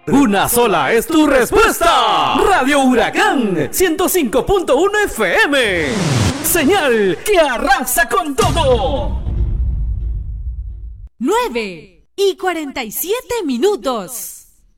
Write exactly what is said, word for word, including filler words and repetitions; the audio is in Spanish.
Una sola es tu respuesta. Radio Huracán ciento cinco punto uno F M. Señal que arrasa con todo. nueve y cuarenta y siete minutos.